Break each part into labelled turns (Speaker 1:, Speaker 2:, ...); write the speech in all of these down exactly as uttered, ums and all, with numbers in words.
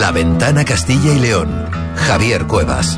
Speaker 1: La Ventana Castilla y León. Javier Cuevas.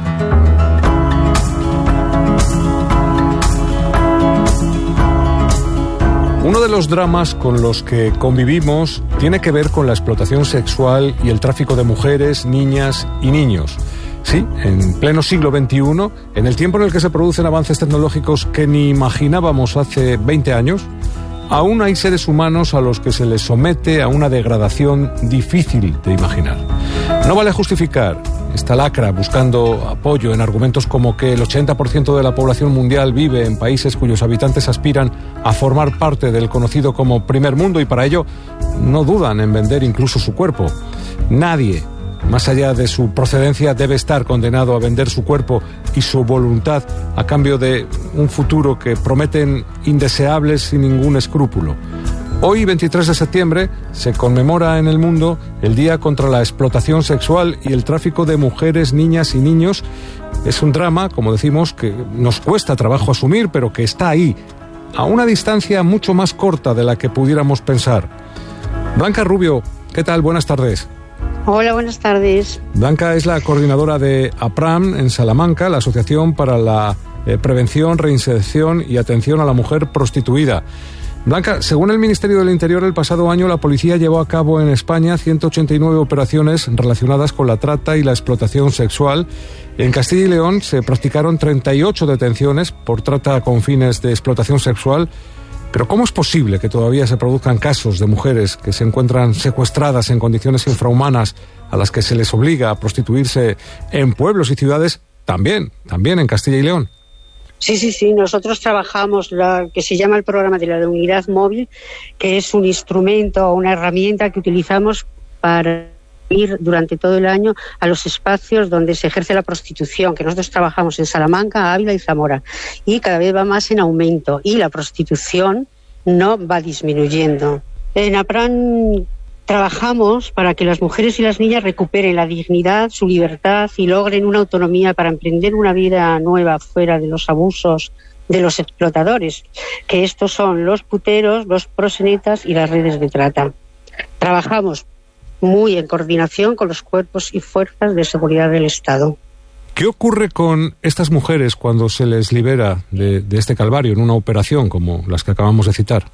Speaker 2: Uno de los dramas con los que convivimos tiene que ver con la explotación sexual y el tráfico de mujeres, niñas y niños. Sí, en pleno siglo veintiuno, en el tiempo en el que se producen avances tecnológicos que ni imaginábamos hace veinte años, aún hay seres humanos a los que se les somete a una degradación difícil de imaginar. No vale justificar esta lacra buscando apoyo en argumentos como que el ochenta por ciento de la población mundial vive en países cuyos habitantes aspiran a formar parte del conocido como primer mundo y para ello no dudan en vender incluso su cuerpo. Nadie, más allá de su procedencia, debe estar condenado a vender su cuerpo y su voluntad a cambio de un futuro que prometen indeseables sin ningún escrúpulo. Hoy, veintitrés de septiembre, se conmemora en el mundo el Día contra la Explotación Sexual y el Tráfico de Mujeres, Niñas y Niños. Es un drama, como decimos, que nos cuesta trabajo asumir, pero que está ahí, a una distancia mucho más corta de la que pudiéramos pensar. Blanca Rubio, ¿qué tal? Buenas tardes.
Speaker 3: Hola, buenas tardes.
Speaker 2: Blanca es la coordinadora de APRAM en Salamanca, la Asociación para la eh, Prevención, Reinserción y Atención a la Mujer Prostituida. Blanca, según el Ministerio del Interior, el pasado año la policía llevó a cabo en España ciento ochenta y nueve operaciones relacionadas con la trata y la explotación sexual. En Castilla y León se practicaron treinta y ocho detenciones por trata con fines de explotación sexual. Pero ¿cómo es posible que todavía se produzcan casos de mujeres que se encuentran secuestradas en condiciones infrahumanas a las que se les obliga a prostituirse en pueblos y ciudades, también, también en Castilla y León?
Speaker 3: Sí, sí, sí. Nosotros trabajamos lo que se llama el programa de la unidad móvil, que es un instrumento o una herramienta que utilizamos para ir durante todo el año a los espacios donde se ejerce la prostitución, que nosotros trabajamos en Salamanca, Ávila y Zamora, y cada vez va más en aumento, y la prostitución no va disminuyendo. En APRAN trabajamos para que las mujeres y las niñas recuperen la dignidad, su libertad y logren una autonomía para emprender una vida nueva fuera de los abusos de los explotadores, que estos son los puteros, los proxenetas y las redes de trata. Trabajamos muy en coordinación con los cuerpos y fuerzas de seguridad del Estado.
Speaker 2: ¿Qué ocurre con estas mujeres cuando se les libera de, de este calvario en una operación como las que acabamos de citar?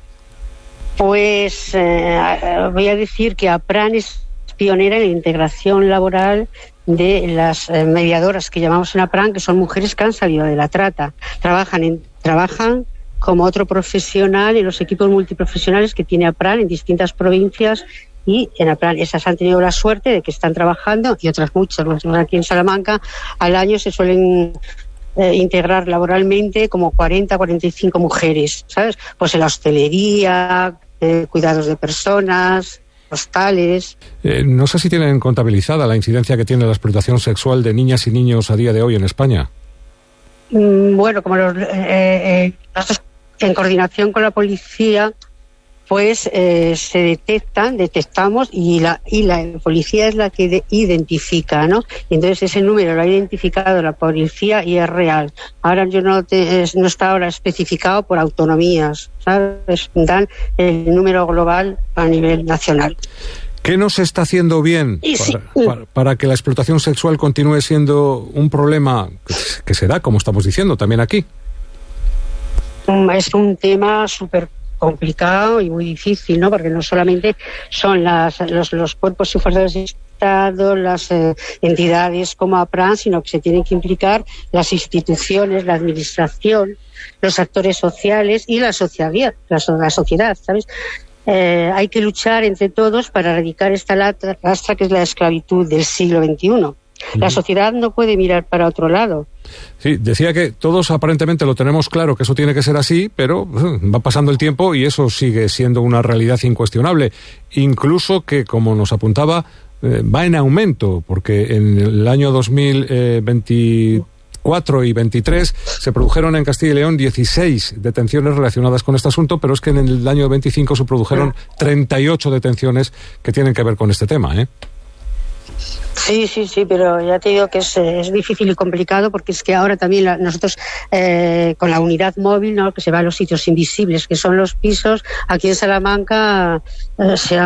Speaker 3: Pues eh, voy a decir que APRAN es pionera en la integración laboral de las eh, mediadoras que llamamos en APRAN, que son mujeres que han salido de la trata. Trabajan, en, trabajan como otro profesional en los equipos multiprofesionales que tiene APRAN en distintas provincias, y en APRAN esas han tenido la suerte de que están trabajando, y otras muchas. Nosotros aquí en Salamanca al año se suelen eh, integrar laboralmente como cuarenta, cuarenta y cinco mujeres, ¿sabes? Pues en la hostelería, eh, cuidados de personas, hostales.
Speaker 2: Eh, no sé si tienen contabilizada la incidencia que tiene la explotación sexual de niñas y niños a día de hoy en España.
Speaker 3: Mm, bueno, como los, eh, eh, nosotros en coordinación con la policía, pues eh, se detectan, detectamos y la y la policía es la que de, identifica, ¿no? Y entonces ese número lo ha identificado la policía y es real. Ahora yo no te, es, no está ahora especificado por autonomías, ¿sabes? Dan el número global a nivel nacional.
Speaker 2: ¿Qué no se está haciendo bien
Speaker 3: sí.
Speaker 2: para, para, para que la explotación sexual continúe siendo un problema que, que se da, como estamos diciendo, también aquí?
Speaker 3: Es un tema súper complicado y muy difícil, ¿no? Porque no solamente son las, los, los cuerpos y fuerzas de Estado, las eh, entidades como APRAN, sino que se tienen que implicar las instituciones, la administración, los actores sociales y la sociedad, la, la sociedad, ¿sabes? Eh, hay que luchar entre todos para erradicar esta lastra que es la esclavitud del siglo veintiuno. La sociedad no puede mirar para otro lado.
Speaker 2: Sí, decía que todos aparentemente lo tenemos claro que eso tiene que ser así, pero va pasando el tiempo y eso sigue siendo una realidad incuestionable. Incluso que, como nos apuntaba, eh, va en aumento, porque en el año dos mil veinticuatro y veintitrés se produjeron en Castilla y León dieciséis detenciones relacionadas con este asunto, pero es que en el año veinticinco se produjeron treinta y ocho detenciones que tienen que ver con este tema, ¿eh?
Speaker 3: Sí, sí, sí, pero ya te digo que es, es difícil y complicado porque es que ahora también la, nosotros eh, con la unidad móvil, ¿no?, que se va a los sitios invisibles, que son los pisos, aquí en Salamanca eh, se ha